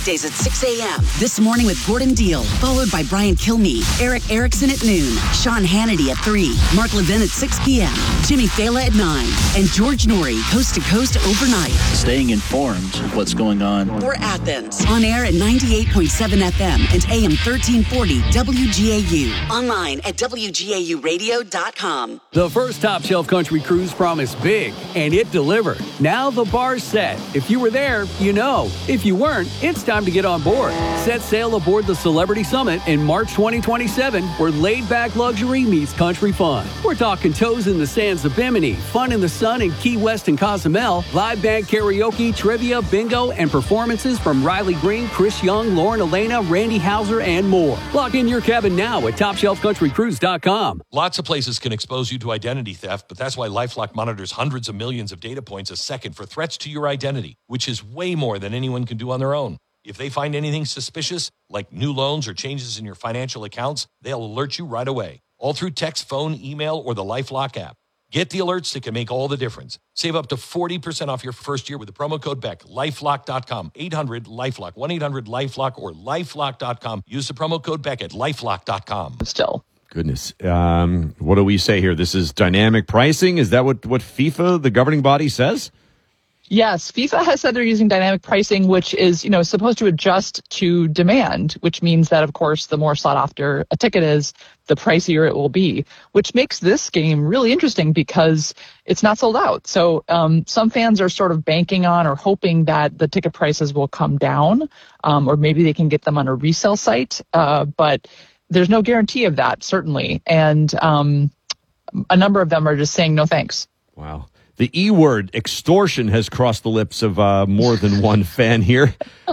weekdays at 6 a.m. This Morning with Gordon Deal, followed by Brian Kilmeade, Eric Erickson at noon, Sean Hannity at 3, Mark Levin at 6 p.m., Jimmy Fallon at 9, and George Norrie, coast to coast overnight. Staying informed of what's going on. For Athens, on air at 98.7 FM and AM 1340 WGAU. Online at WGAUradio.com. The first Top Shelf Country Cruise promised big, and it delivered. Now the bar's set. If you were there, you know. If you weren't, it's time to get on board. Set sail aboard the Celebrity Summit in March 2027, where laid-back luxury meets country fun. We're talking toes in the sands of Bimini, fun in the sun in Key West and Cozumel, live band karaoke, trivia, bingo, and performances from Riley Green, Chris Young, Lauren Elena, Randy Hauser, and more. Lock in your cabin now at TopShelfCountryCruise.com. Lots of places can expose you to identity theft, but that's why LifeLock monitors hundreds of millions of data points a second for threats to your identity, which is way more than anyone can do on their own. If they find anything suspicious, like new loans or changes in your financial accounts, they'll alert you right away, all through text, phone, email, or the LifeLock app. Get the alerts that can make all the difference. Save up to 40% off your first year with the promo code BECK. LifeLock.com. 800-LifeLock. 1-800-LifeLock or LifeLock.com. Use the promo code BECK at LifeLock.com. Still. Goodness. What do we say here? This is dynamic pricing? Is that what FIFA, the governing body, says? Yes, FIFA has said they're using dynamic pricing, which is, supposed to adjust to demand, which means that, of course, the more sought after a ticket is, the pricier it will be, which makes this game really interesting because it's not sold out. So some fans are sort of banking on or hoping that the ticket prices will come down, or maybe they can get them on a resale site. But there's no guarantee of that, certainly. And a number of them are just saying no thanks. Wow. The E word, extortion, has crossed the lips of more than one fan here.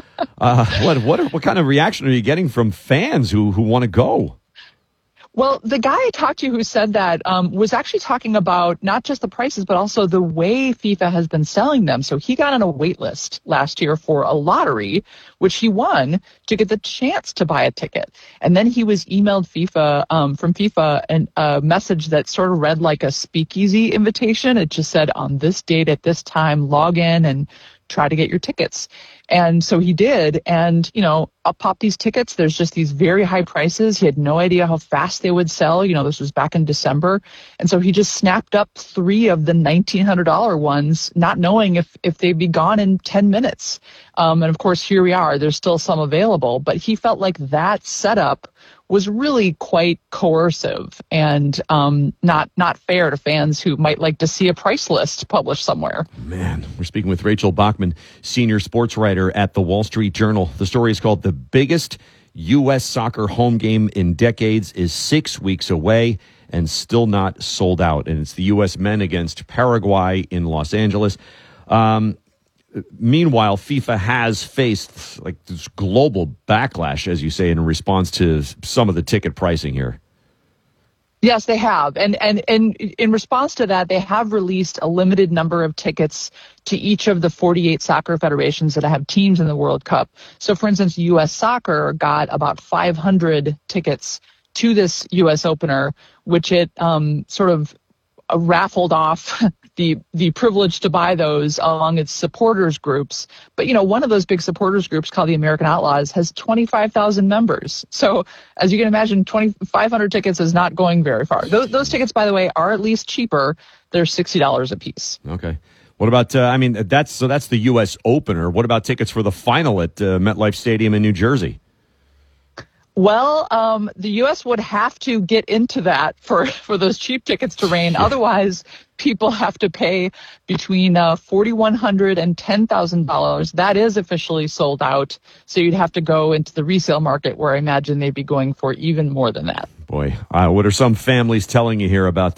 What kind of reaction are you getting from fans who want to go? Well, the guy I talked to who said that was actually talking about not just the prices, but also the way FIFA has been selling them. So he got on a wait list last year for a lottery, which he won to get the chance to buy a ticket. And then he was emailed from FIFA a message that sort of read like a speakeasy invitation. It just said, on this date at this time, log in and try to get your tickets. And so he did. And, I'll pop these tickets. There's just these very high prices. He had no idea how fast they would sell. This was back in December. And so he just snapped up 3 of the $1,900 ones, not knowing if they'd be gone in 10 minutes. And of course, here we are. There's still some available. But he felt like that setup was really quite coercive and not fair to fans who might like to see a price list published somewhere. Man, we're speaking with Rachel Bachman, senior sports writer at the Wall Street Journal. The story is called "The Biggest U.S. Soccer Home Game in Decades is 6 weeks away and still not sold out." And it's the U.S. men against Paraguay in Los Angeles. Meanwhile, FIFA has faced this global backlash, as you say, in response to some of the ticket pricing here. Yes, they have. And in response to that, they have released a limited number of tickets to each of the 48 soccer federations that have teams in the World Cup. So, for instance, U.S. Soccer got about 500 tickets to this U.S. opener, which it sort of raffled off the privilege to buy those among its supporters groups. But, one of those big supporters groups called the American Outlaws has 25,000 members. So as you can imagine, 2,500 tickets is not going very far. Those tickets, by the way, are at least cheaper. They're $60 a piece. Okay. What about, that's the U.S. opener. What about tickets for the final at MetLife Stadium in New Jersey? Well, the U.S. would have to get into that for those cheap tickets to reign. Otherwise, people have to pay between $4,100 and $10,000. That is officially sold out. So you'd have to go into the resale market, where I imagine they'd be going for even more than that. Boy, what are some families telling you here about,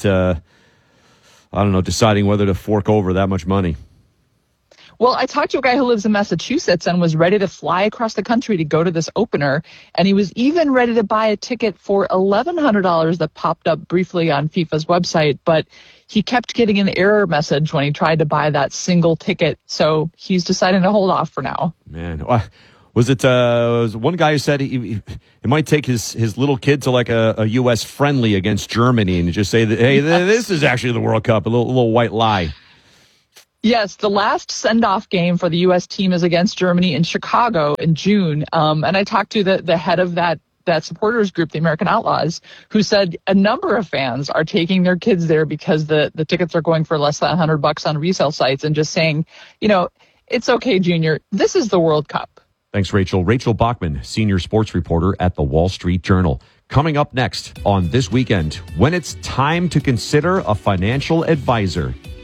deciding whether to fork over that much money? Well, I talked to a guy who lives in Massachusetts and was ready to fly across the country to go to this opener. And he was even ready to buy a ticket for $1,100 that popped up briefly on FIFA's website. But he kept getting an error message when he tried to buy that single ticket. So he's deciding to hold off for now. Man, was it one guy who said he might take his little kid to like a U.S. friendly against Germany and just say that, hey, this is actually the World Cup, a little white lie. Yes, the last send-off game for the U.S. team is against Germany in Chicago in June. And I talked to the head of that supporters group, the American Outlaws, who said a number of fans are taking their kids there because the tickets are going for less than $100 on resale sites, and just saying, it's okay, Junior. This is the World Cup. Thanks, Rachel. Rachel Bachman, senior sports reporter at the Wall Street Journal. Coming up next on This Weekend, when it's time to consider a financial advisor.